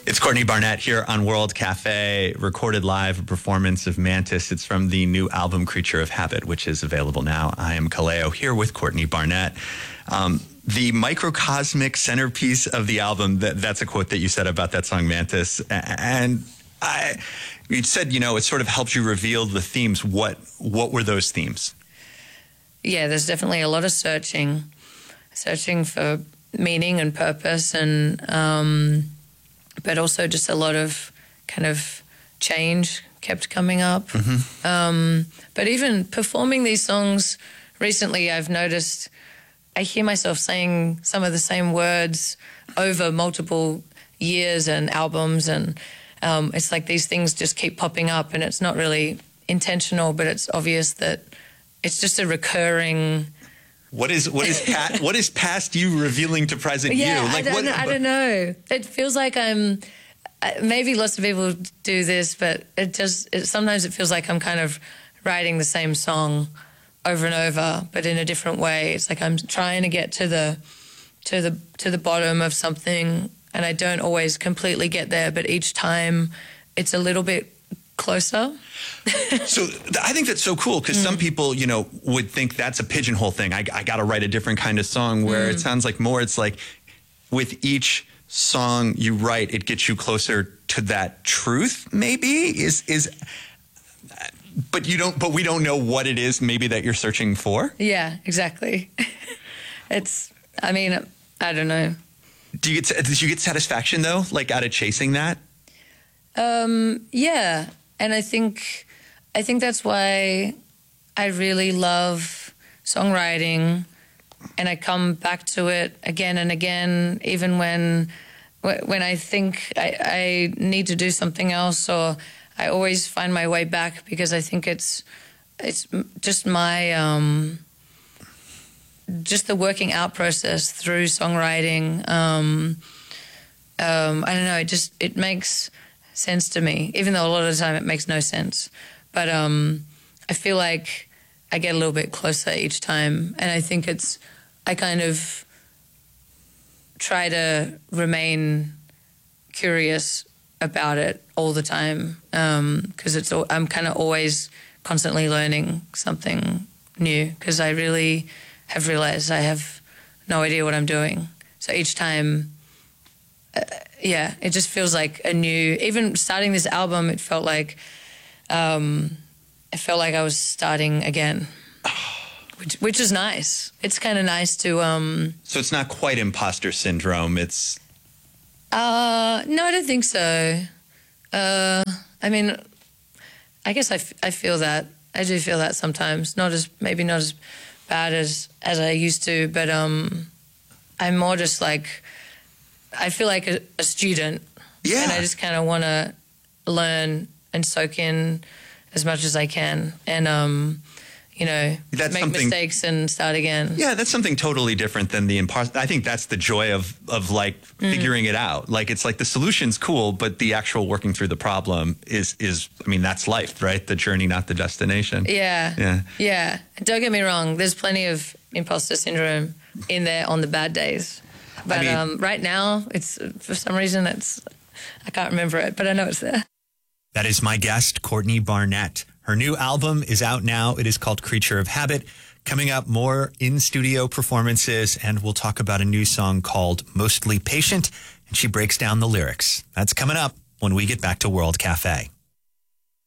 It's Courtney Barnett here on World Cafe, recorded live, a performance of Mantis. It's from the new album Creature of Habit, which is available now. I am Kaleo here with Courtney Barnett. The microcosmic centerpiece of the album, that's a quote that you said about that song Mantis. And you said, you know, it sort of helps you reveal the themes. What were those themes? Yeah, there's definitely a lot of searching for meaning and purpose, and but also just a lot of kind of change kept coming up. But even performing these songs recently, I've noticed I hear myself saying some of the same words over multiple years and albums, and it's like these things just keep popping up, and it's not really intentional, but it's obvious that it's just a recurring. What is past you reveling to present you? Like, I don't know. It feels like I'm. Maybe lots of people do this, but sometimes it feels like I'm kind of writing the same song over and over, but in a different way. It's like I'm trying to get to the bottom of something, and I don't always completely get there. But each time, it's a little bit closer. So I think that's so cool, because some people, you know, would think that's a pigeonhole thing. I got to write a different kind of song, where it sounds like more, it's like with each song you write, it gets you closer to that truth, maybe but we don't know what it is maybe that you're searching for. Yeah, exactly. I mean, I don't know. Did you get satisfaction though, like out of chasing that? Yeah. And I think that's why I really love songwriting, and I come back to it again and again, even when I think I need to do something else, or I always find my way back, because I think it's just my just the working out process through songwriting. I don't know, it makes sense to me, even though a lot of the time it makes no sense. But I feel like I get a little bit closer each time, and I think I kind of try to remain curious about it all the time, because I'm kind of always constantly learning something new, because I really have realized I have no idea what I'm doing. So each time, it just feels like a new. Even starting this album, it felt like I was starting again, which is nice. It's kind of nice to. So it's not quite imposter syndrome. It's. No, I don't think so. I mean, I guess I feel that. I do feel that sometimes. Maybe not as bad as I used to, but I'm more just like. I feel like a student, and I just kind of want to learn and soak in as much as I can, and you know, make mistakes and start again. Yeah, that's something totally different than the imposter. I think that's the joy of like figuring it out. Like, it's like the solution's cool, but the actual working through the problem is I mean, that's life, right? The journey, not the destination. Yeah. Don't get me wrong. There's plenty of imposter syndrome in there on the bad days. But right now, for some reason, I can't remember it, but I know it's there. That is my guest, Courtney Barnett. Her new album is out now. It is called Creature of Habit. Coming up, more in-studio performances, and we'll talk about a new song called Mostly Patient, and she breaks down the lyrics. That's coming up when we get back to World Cafe.